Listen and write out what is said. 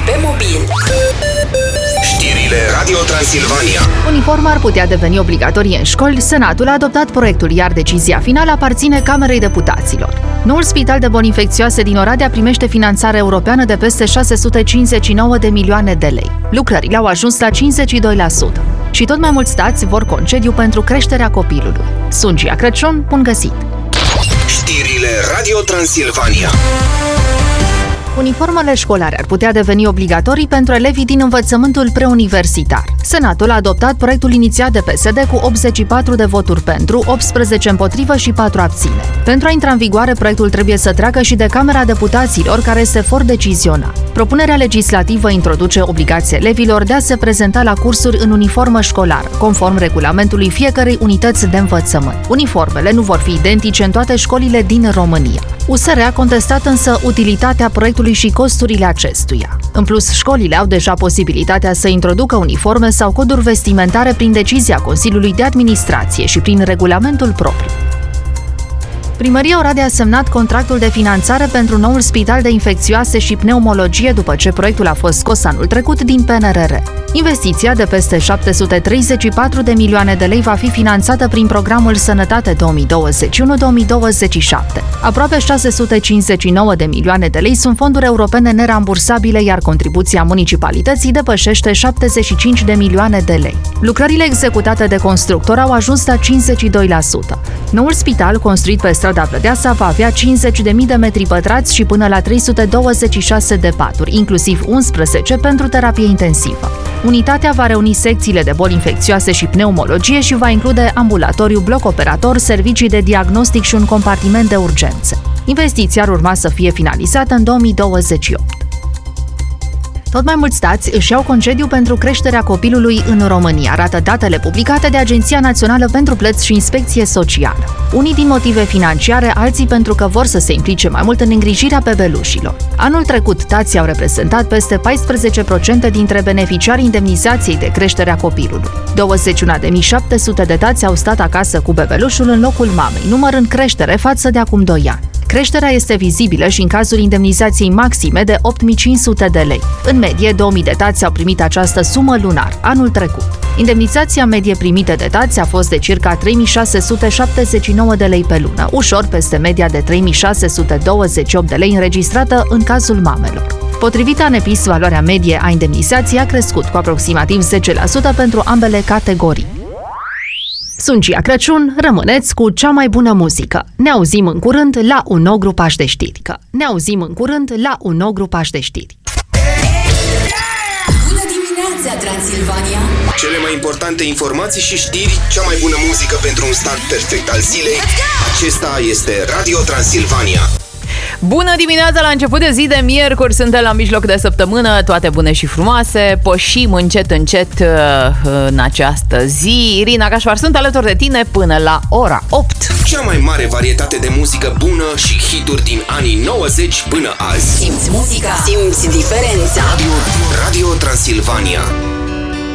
pe mobil. Știrile Radio Transilvania. Uniforma ar putea deveni obligatorie în școli. Senatul a adoptat proiectul, iar decizia finală aparține Camerei Deputaților. Noul spital de boli infecțioase din Oradea primește finanțare europeană de peste 659 de milioane de lei. Lucrările au ajuns la 52%. Și tot mai mulți tați vor concediu pentru creșterea copilului. Sunt Gia Crăciun, bun găsit! Știrile Radio Transilvania. Uniformele școlare ar putea deveni obligatorii pentru elevii din învățământul preuniversitar. Senatul a adoptat proiectul inițiat de PSD cu 84 de voturi pentru, 18 împotrivă și 4 abțineri. Pentru a intra în vigoare, proiectul trebuie să treacă și de Camera Deputaților, care se vor deciziona. Propunerea legislativă introduce obligația elevilor de a se prezenta la cursuri în uniformă școlară, conform regulamentului fiecărei unități de învățământ. Uniformele nu vor fi identice în toate școlile din România. USR a contestat însă utilitatea proiectului și costurile acestuia. În plus, școlile au deja posibilitatea să introducă uniforme sau coduri vestimentare prin decizia Consiliului de Administrație și prin regulamentul propriu. Primăria Oradea a semnat contractul de finanțare pentru noul spital de infecțioase și pneumologie după ce proiectul a fost scos anul trecut din PNRR. Investiția de peste 734 de milioane de lei va fi finanțată prin programul Sănătate 2021-2027. Aproape 659 de milioane de lei sunt fonduri europene nerambursabile, iar contribuția municipalității depășește 75 de milioane de lei. Lucrările executate de constructor au ajuns la 52%. Noul spital, construit pe strada Vlădeasa, va avea 50.000 de metri pătrați și până la 326 de paturi, inclusiv 11 pentru terapie intensivă. Unitatea va reuni secțiile de boli infecțioase și pneumologie și va include ambulatoriu, bloc operator, servicii de diagnostic și un compartiment de urgențe. Investiția ar urma să fie finalizată în 2028. Tot mai mulți tați își iau concediu pentru creșterea copilului în România, arată datele publicate de Agenția Națională pentru Plăți și Inspecție Socială. Unii din motive financiare, alții pentru că vor să se implice mai mult în îngrijirea bebelușilor. Anul trecut, tații au reprezentat peste 14% dintre beneficiarii indemnizației de creșterea copilului. 21.700 de tați au stat acasă cu bebelușul în locul mamei, număr în creștere față de acum 2 ani. Creșterea este vizibilă și în cazul indemnizației maxime de 8.500 de lei. În medie, 2.000 de tați au primit această sumă lunar, anul trecut. Indemnizația medie primită de tați a fost de circa 3.679 de lei pe lună, ușor peste media de 3.628 de lei înregistrată în cazul mamelor. Potrivit ANEPIS, valoarea medie a indemnizației a crescut cu aproximativ 10% pentru ambele categorii. Sunt Gia Crăciun, rămâneți cu cea mai bună muzică. Ne auzim în curând la un nou grupaj de știri. Bună dimineața, Transilvania! Cele mai importante informații și știri, cea mai bună muzică pentru un start perfect al zilei. Acesta este Radio Transilvania. Bună dimineața la început de zi de miercuri, suntem la mijloc de săptămână, toate bune și frumoase, pășim încet în această zi. Irina Cașpar sunt alături de tine până la ora 8. Cea mai mare varietate de muzică bună și hituri din anii 90 până azi. Simți muzica, simți diferența. Radio Transilvania.